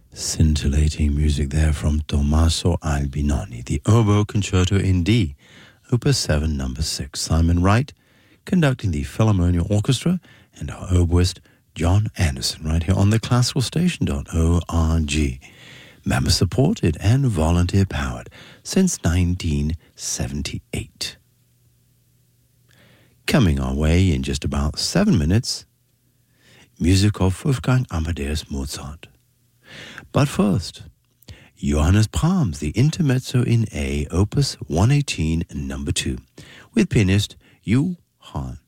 Scintillating music there from Tommaso Albinoni, the Oboe Concerto in D, Opus 7, number 6. Simon Wright conducting the Philharmonia Orchestra and our oboist John Anderson right here on the classicalstation.org. Member supported and volunteer powered since 1978. Coming our way in just about 7 minutes, music of Wolfgang Amadeus Mozart. But first, Johannes Brahms, the Intermezzo in A, Opus 118, number 2, with pianist Johann